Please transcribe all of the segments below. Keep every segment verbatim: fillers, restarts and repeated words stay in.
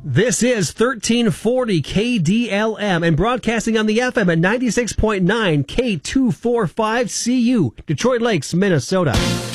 This is thirteen forty K D L M and broadcasting on the F M at ninety-six point nine K two forty-five C U, Detroit Lakes, Minnesota.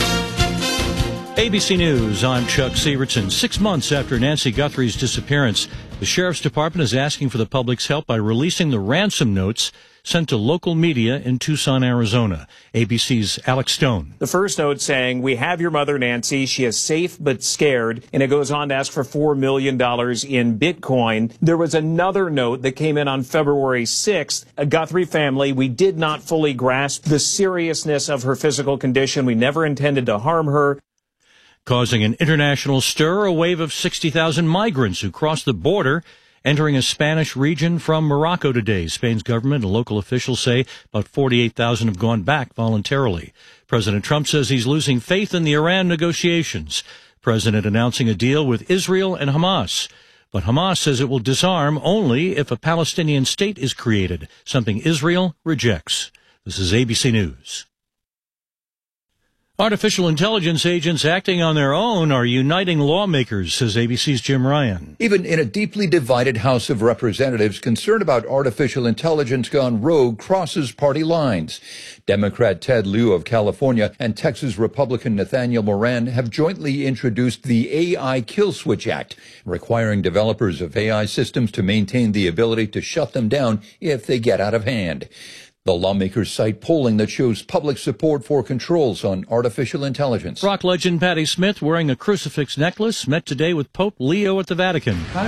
A B C News, I'm Chuck Severson. Six months after Nancy Guthrie's disappearance, the Sheriff's Department is asking for the public's help by releasing the ransom notes sent to local media in Tucson, Arizona. A B C's Alex Stone. The first note saying, "We have your mother, Nancy. She is safe but scared." And it goes on to ask for four million dollars in Bitcoin. There was another note that came in on February sixth. A Guthrie family, we did not fully grasp the seriousness of her physical condition. We never intended to harm her. Causing an international stir, a wave of sixty thousand migrants who crossed the border entering a Spanish region from Morocco today. Spain's government and local officials say about forty-eight thousand have gone back voluntarily. President Trump says he's losing faith in the Iran negotiations. President announcing a deal with Israel and Hamas. But Hamas says it will disarm only if a Palestinian state is created, something Israel rejects. This is A B C News. Artificial intelligence agents acting on their own are uniting lawmakers, says A B C's Jim Ryan. Even in a deeply divided House of Representatives, concern about artificial intelligence gone rogue crosses party lines. Democrat Ted Lieu of California and Texas Republican Nathaniel Moran have jointly introduced the A I Kill Switch Act, requiring developers of A I systems to maintain the ability to shut them down if they get out of hand. The lawmakers cite polling that shows public support for controls on artificial intelligence. Rock legend Patti Smith, wearing a crucifix necklace, met today with Pope Leo at the Vatican. Hi.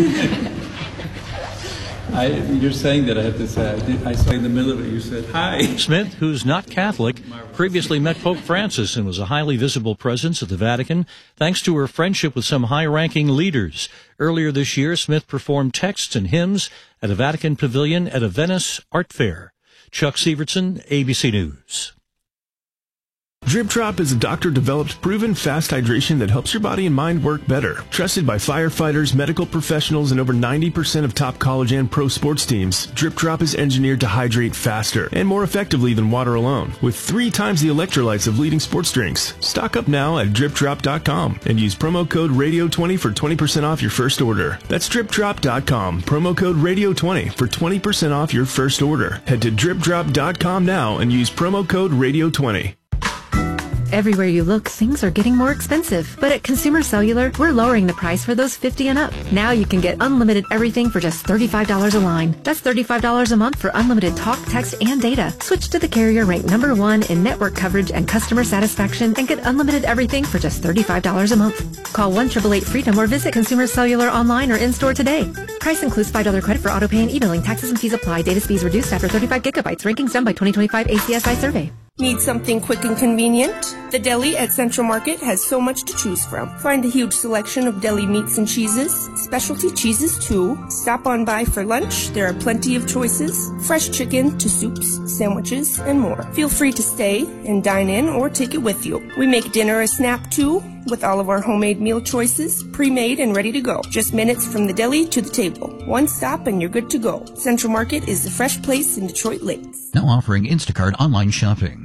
I, you're saying that I have to say, I, did, I saw in the middle of it, you said, hi. Smith, who's not Catholic, previously met Pope Francis and was a highly visible presence at the Vatican thanks to her friendship with some high-ranking leaders. Earlier this year, Smith performed texts and hymns at a Vatican pavilion at a Venice art fair. Chuck Severson, A B C News. Drip Drop is a doctor-developed, proven fast hydration that helps your body and mind work better. Trusted by firefighters, medical professionals, and over ninety percent of top college and pro sports teams, Drip Drop is engineered to hydrate faster and more effectively than water alone, with three times the electrolytes of leading sports drinks. Stock up now at drip drop dot com and use promo code radio twenty for twenty percent off your first order. That's drip drop dot com, promo code radio twenty for twenty percent off your first order. Head to drip drop dot com now and use promo code radio twenty. Everywhere you look, things are getting more expensive. But at Consumer Cellular, we're lowering the price for those fifty and up. Now you can get unlimited everything for just thirty-five dollars a line. That's thirty-five dollars a month for unlimited talk, text, and data. Switch to the carrier ranked number one in network coverage and customer satisfaction and get unlimited everything for just thirty-five dollars a month. Call one eight eight eight freedom or visit Consumer Cellular online or in-store today. Price includes five dollars credit for auto pay and e-billing. Taxes and fees apply. Data speeds reduced after thirty-five gigabytes. Rankings done by twenty twenty-five A C S I survey. Need something quick and convenient? The deli at Central Market has so much to choose from. Find a huge selection of deli meats and cheeses, specialty cheeses too. Stop on by for lunch. There are plenty of choices. Fresh chicken to soups, sandwiches, and more. Feel free to stay and dine in or take it with you. We make dinner a snap too, with all of our homemade meal choices, pre-made and ready to go. Just minutes from the deli to the table. One stop and you're good to go. Central Market is the fresh place in Detroit Lakes. Now offering Instacart online shopping.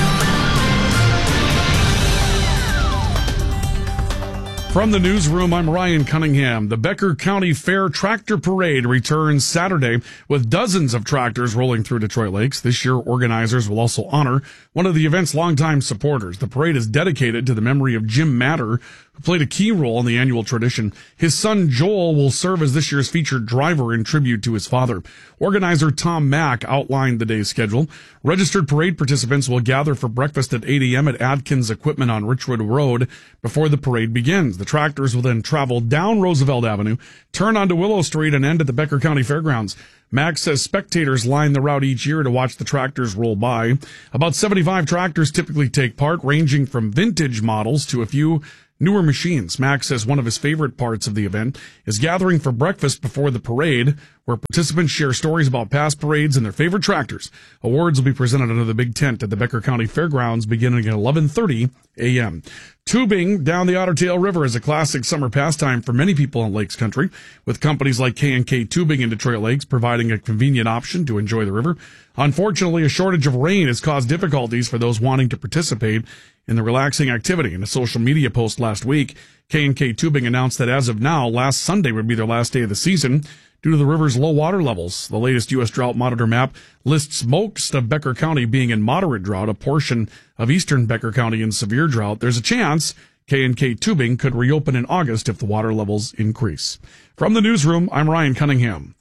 From the newsroom, I'm Ryan Cunningham. The Becker County Fair Tractor Parade returns Saturday with dozens of tractors rolling through Detroit Lakes. This year, organizers will also honor one of the event's longtime supporters. The parade is dedicated to the memory of Jim Matter, who played a key role in the annual tradition. His son Joel will serve as this year's featured driver in tribute to his father. Organizer Tom Mack outlined the day's schedule. Registered parade participants will gather for breakfast at eight a.m. at Adkins Equipment on Richwood Road before the parade begins. The tractors will then travel down Roosevelt Avenue, turn onto Willow Street, and end at the Becker County Fairgrounds. Max says spectators line the route each year to watch the tractors roll by. About seventy-five tractors typically take part, ranging from vintage models to a few newer machines. Max says one of his favorite parts of the event is gathering for breakfast before the parade, where participants share stories about past parades and their favorite tractors. Awards will be presented under the big tent at the Becker County Fairgrounds beginning at eleven thirty a.m. Tubing down the Otter Tail River is a classic summer pastime for many people in Lakes Country, with companies like K and K Tubing in Detroit Lakes providing a convenient option to enjoy the river. Unfortunately, a shortage of rain has caused difficulties for those wanting to participate in the relaxing activity. In a social media post last week, K and K Tubing announced that as of now, last Sunday would be their last day of the season due to the river's low water levels. The latest U S Drought Monitor map lists most of Becker County being in moderate drought, a portion of eastern Becker County in severe drought. There's a chance K and K Tubing could reopen in August if the water levels increase. From the newsroom, I'm Ryan Cunningham.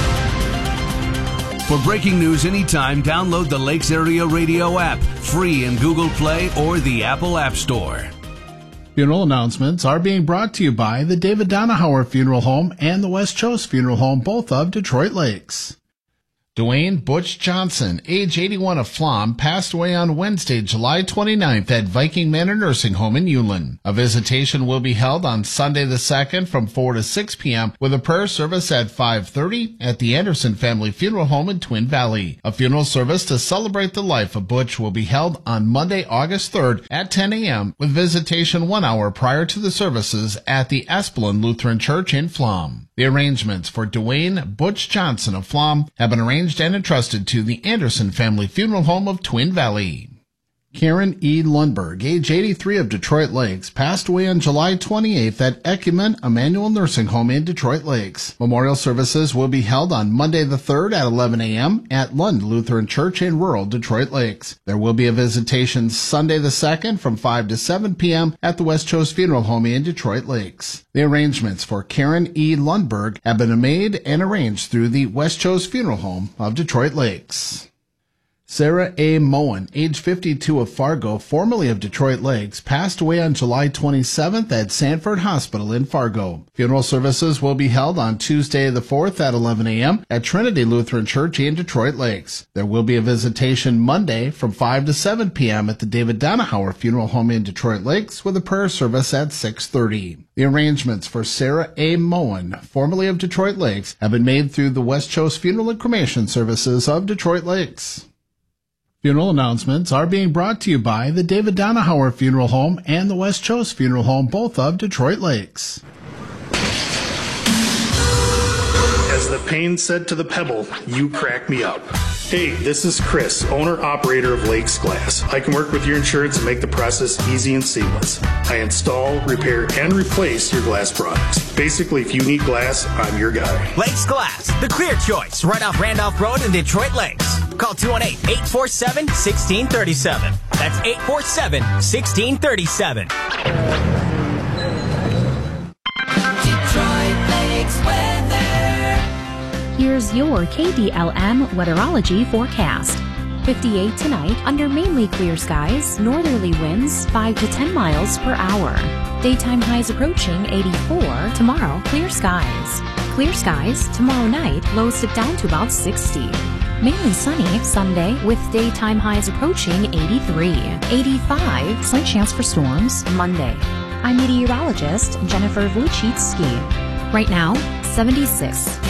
For breaking news anytime, download the Lakes Area Radio app, free in Google Play or the Apple App Store. Funeral announcements are being brought to you by the David Donahauer Funeral Home and the West Chose Funeral Home, both of Detroit Lakes. Dwayne Butch Johnson, age eighty-one of Flom, passed away on Wednesday, July twenty-ninth at Viking Manor Nursing Home in Ulen. A visitation will be held on Sunday the second from four to six p.m. with a prayer service at five thirty at the Anderson Family Funeral Home in Twin Valley. A funeral service to celebrate the life of Butch will be held on Monday, August third at ten a.m. with visitation one hour prior to the services at the Espelin Lutheran Church in Flom. The arrangements for Dwayne Butch Johnson of Flom have been arranged and entrusted to the Anderson Family Funeral Home of Twin Valley. Karen E. Lundberg, age eighty-three of Detroit Lakes, passed away on July twenty-eighth at Ecumen Emmanuel Nursing Home in Detroit Lakes. Memorial services will be held on Monday the third at eleven a.m. at Lund Lutheran Church in rural Detroit Lakes. There will be a visitation Sunday the second from five to seven p.m. at the West Chose Funeral Home in Detroit Lakes. The arrangements for Karen E. Lundberg have been made and arranged through the West Chose Funeral Home of Detroit Lakes. Sarah A. Moen, age fifty-two of Fargo, formerly of Detroit Lakes, passed away on July twenty-seventh at Sanford Hospital in Fargo. Funeral services will be held on Tuesday the fourth at eleven a.m. at Trinity Lutheran Church in Detroit Lakes. There will be a visitation Monday from five to seven p.m. at the David Donahauer Funeral Home in Detroit Lakes with a prayer service at six thirty. The arrangements for Sarah A. Moen, formerly of Detroit Lakes, have been made through the West Chose Funeral and Cremation Services of Detroit Lakes. Funeral announcements are being brought to you by the David Donahauer Funeral Home and the West Chose Funeral Home, both of Detroit Lakes. As the pain said to the pebble, you crack me up. Hey, this is Chris, owner-operator of Lakes Glass. I can work with your insurance and make the process easy and seamless. I install, repair, and replace your glass products. Basically, if you need glass, I'm your guy. Lakes Glass, the clear choice, right off Randolph Road in Detroit Lakes. Call two one eight, eight four seven, one six three seven. That's eight four seven, one six three seven. Detroit Lakes weather. Here's your K D L M weatherology forecast. fifty-eight tonight under mainly clear skies, northerly winds five to ten miles per hour. Daytime highs approaching eighty-four. Tomorrow, clear skies. Clear skies tomorrow night, lows dip down to about sixty. Mainly sunny Sunday with daytime highs approaching eighty-three. eighty-five, slight chance for storms Monday. I'm meteorologist Jennifer Wojcicki. Right now, seventy-six.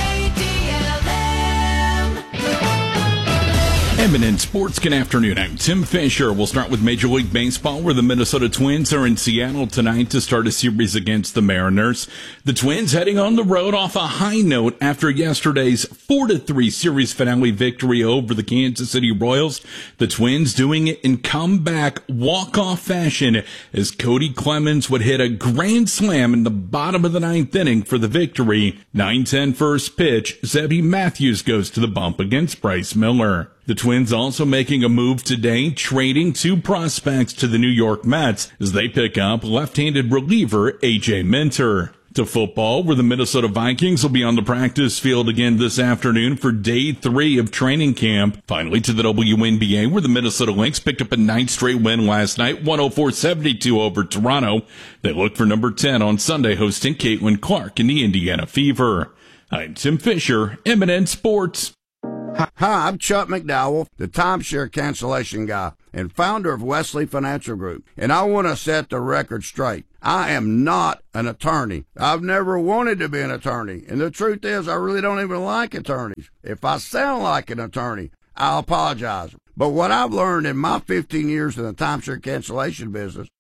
Eminent Sports, good afternoon. I'm Tim Fisher. We'll start with Major League Baseball, where the Minnesota Twins are in Seattle tonight to start a series against the Mariners. The Twins heading on the road off a high note after yesterday's four to three series finale victory over the Kansas City Royals. The Twins doing it in comeback walk-off fashion as Cody Clemens would hit a grand slam in the bottom of the ninth inning for the victory. nine ten first pitch, Zebby Matthews goes to the bump against Bryce Miller. The Twins also making a move today, trading two prospects to the New York Mets as they pick up left-handed reliever A J Minter. To football, where the Minnesota Vikings will be on the practice field again this afternoon for day three of training camp. Finally, to the W N B A, where the Minnesota Lynx picked up a ninth straight win last night, one oh four seventy-two over Toronto. They look for number ten on Sunday, hosting Caitlin Clark in the Indiana Fever. I'm Tim Fisher, Eminent Sports. Hi, I'm Chuck McDowell, the timeshare cancellation guy and founder of Wesley Financial Group, and I want to set the record straight. I am not an attorney. I've never wanted to be an attorney, and the truth is I really don't even like attorneys. If I sound like an attorney, I'll apologize. But what I've learned in my fifteen years in the timeshare cancellation business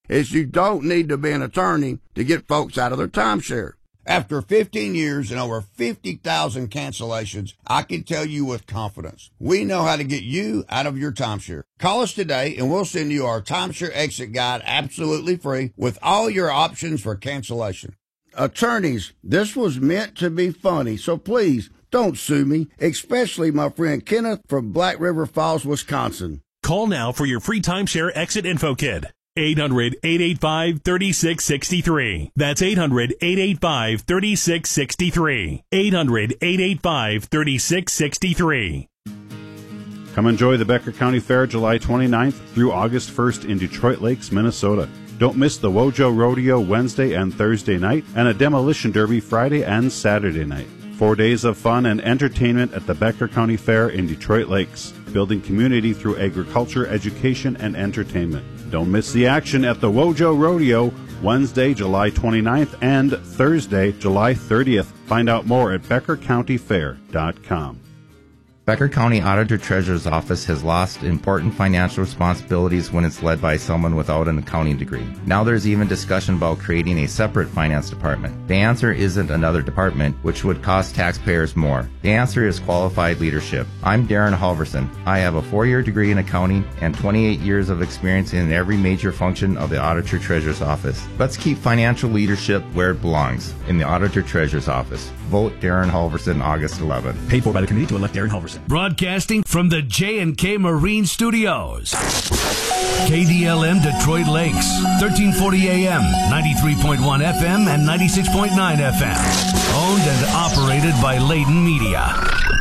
is you don't need to be an attorney to get folks out of their timeshare. After fifteen years and over fifty thousand cancellations, I can tell you with confidence, we know how to get you out of your timeshare. Call us today and we'll send you our timeshare exit guide absolutely free with all your options for cancellation. Attorneys, this was meant to be funny, so please don't sue me, especially my friend Kenneth from Black River Falls, Wisconsin. Call now for your free timeshare exit info kit. eight hundred, eight eight five, three six six three. That's eight hundred, eight eight five, three six six three. eight hundred, eight eight five, three six six three. Come enjoy the Becker County Fair July twenty-ninth through August first in Detroit Lakes, Minnesota. Don't miss the Wojo Rodeo Wednesday and Thursday night and a Demolition Derby Friday and Saturday night. Four days of fun and entertainment at the Becker County Fair in Detroit Lakes, building community through agriculture, education, and entertainment. Don't miss the action at the Wojo Rodeo Wednesday, July twenty-ninth and Thursday, July thirtieth. Find out more at becker county fair dot com. Becker County Auditor Treasurer's Office has lost important financial responsibilities when it's led by someone without an accounting degree. Now there's even discussion about creating a separate finance department. The answer isn't another department, which would cost taxpayers more. The answer is qualified leadership. I'm Darren Halverson. I have a four-year degree in accounting and twenty-eight years of experience in every major function of the Auditor Treasurer's Office. Let's keep financial leadership where it belongs, in the Auditor Treasurer's Office. Vote Darren Halverson August eleventh. Paid for by the committee to elect Darren Halverson. Broadcasting from the J and K Marine Studios. K D L M Detroit Lakes, thirteen forty A M, ninety-three point one F M, and ninety-six point nine F M. Owned and operated by Layton Media.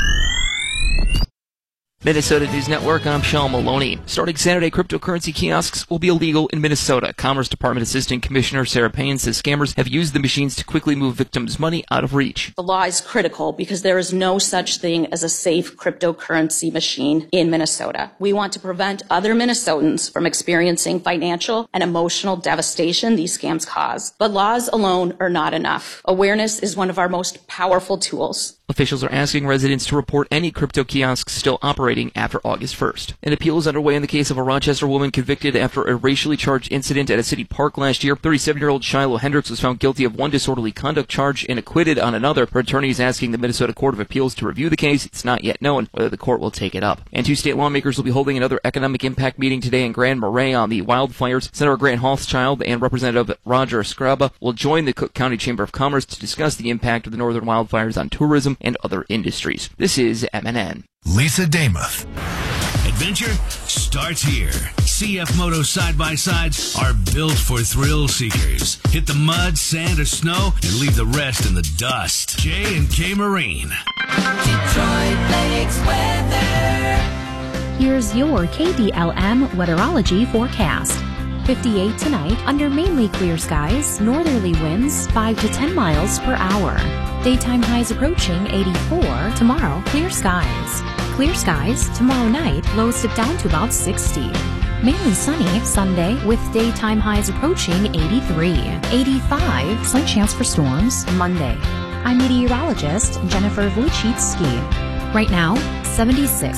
Minnesota News Network, I'm Sean Maloney. Starting Saturday, cryptocurrency kiosks will be illegal in Minnesota. Commerce Department Assistant Commissioner Sarah Payne says scammers have used the machines to quickly move victims' money out of reach. The law is critical because there is no such thing as a safe cryptocurrency machine in Minnesota. We want to prevent other Minnesotans from experiencing financial and emotional devastation these scams cause. But laws alone are not enough. Awareness is one of our most powerful tools. Officials are asking residents to report any crypto kiosks still operating after August first. An appeal is underway in the case of a Rochester woman convicted after a racially charged incident at a city park last year. thirty-seven-year-old Shiloh Hendricks was found guilty of one disorderly conduct charge and acquitted on another. Her attorney is asking the Minnesota Court of Appeals to review the case. It's not yet known whether the court will take it up. And two state lawmakers will be holding another economic impact meeting today in Grand Marais on the wildfires. Senator Grant Hochschild and Representative Roger Scraba will join the Cook County Chamber of Commerce to discuss the impact of the northern wildfires on tourism and other industries. This is M N N. Lisa Damuth. Adventure starts here. C F Moto side-by-sides are built for thrill seekers. Hit the mud, sand, or snow, and leave the rest in the dust. J and K Marine. Detroit Lakes weather. Here's your K D L M weatherology forecast. fifty-eight tonight under mainly clear skies, northerly winds five to ten miles per hour. Daytime highs approaching eighty-four. Tomorrow, clear skies. Clear skies tomorrow night, lows dip down to about sixty. Mainly sunny Sunday with daytime highs approaching eighty-three. eighty-five, slight chance for storms Monday. I'm meteorologist Jennifer Vlichitsky. Right now, seventy-six.